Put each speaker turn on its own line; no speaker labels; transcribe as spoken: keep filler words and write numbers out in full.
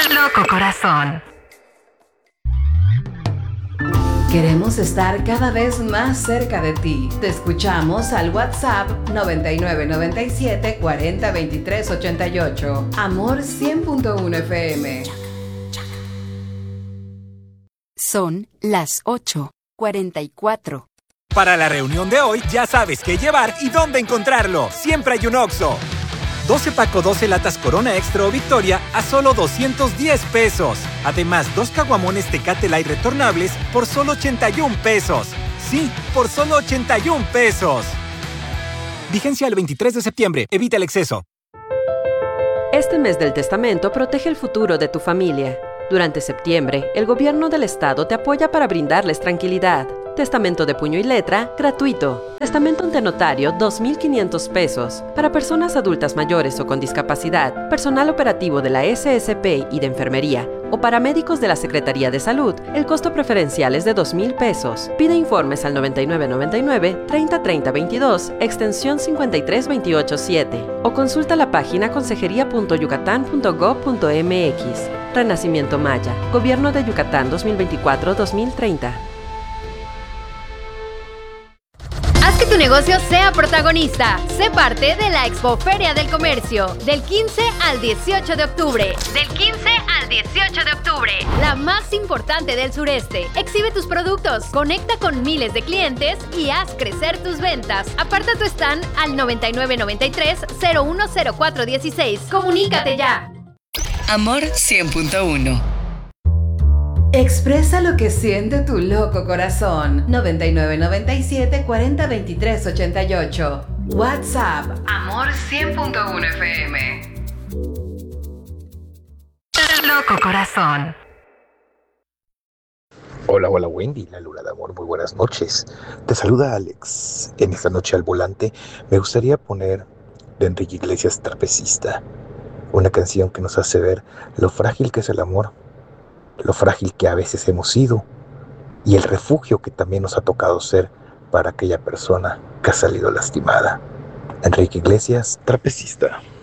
Loco Corazón.
Queremos estar cada vez más cerca de ti. Te escuchamos al WhatsApp noventa y nueve noventa y siete cuarenta veintitrés ochenta y ocho. Amor cien punto uno F M.
Son las ocho cuarenta y cuatro.
Para la reunión de hoy ya sabes qué llevar y dónde encontrarlo. Siempre hay un Oxxo. doce paco doce latas Corona Extra o Victoria a solo doscientos diez pesos. Además, dos caguamones Tecate Light retornables por solo ochenta y un pesos. Sí, por solo ochenta y un pesos. Vigencia el veintitrés de septiembre. Evita el exceso.
Este mes del testamento protege el futuro de tu familia. Durante septiembre, el gobierno del estado te apoya para brindarles tranquilidad. Testamento de puño y letra, gratuito. Testamento ante notario, dos mil quinientos pesos. Para personas adultas mayores o con discapacidad, personal operativo de la S S P y de enfermería, o paramédicos de la Secretaría de Salud, el costo preferencial es de dos mil pesos. Pide informes al noventa y nueve noventa y nueve, treinta treinta veintidós, extensión cincuenta y tres veintiocho siete. O consulta la página consejería punto yucatán punto gob punto m x. Renacimiento Maya. Gobierno de Yucatán dos mil veinticuatro a dos mil treinta.
Haz que tu negocio sea protagonista. Sé parte de la Expoferia del Comercio. Del quince al dieciocho de octubre. Del quince al dieciocho de octubre. La más importante del sureste. Exhibe tus productos, conecta con miles de clientes y haz crecer tus ventas. Aparta tu stand al noventa y nueve noventa y tres, cero uno cero cuatro dieciséis. ¡Comunícate ya!
Amor cien punto uno.
Expresa lo que siente tu loco corazón. noventa y nueve noventa y siete cuarenta veintitrés ochenta y ocho. WhatsApp. Amor cien punto uno F M.
Loco Corazón.
Hola, hola Wendy, la luna de amor, muy buenas noches. Te saluda Alex. En esta noche al volante me gustaría poner de Enrique Iglesias Trapecista, una canción que nos hace ver lo frágil que es el amor, lo frágil que a veces hemos sido y el refugio que también nos ha tocado ser para aquella persona que ha salido lastimada. Enrique Iglesias Trapecista.